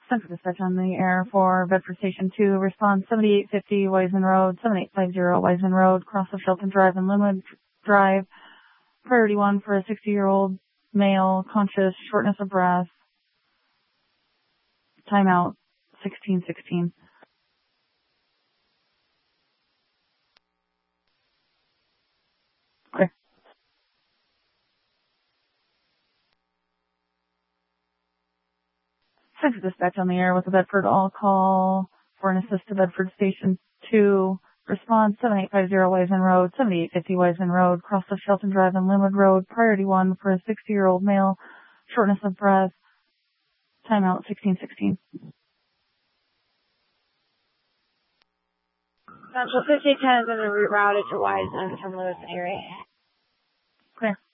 Central Dispatch on the air for Bedford Station 2. Response 7850 Wiseman Road, 7850 Wiseman Road, cross of Shelton Drive and Linwood Drive. Priority 1 for a 60-year-old male, conscious, shortness of breath. Timeout 1616. Okay. Central Dispatch on the air with the Bedford all call for an assist to Bedford Station 2. Response 7850 Wiseman Road, 7850 Wiseman Road, cross of Shelton Drive and Linwood Road. Priority 1 for a 60-year-old male, shortness of breath. Timeout 1616. Central 5010 is going to reroute it to Wiseman from Lewis area. Clear.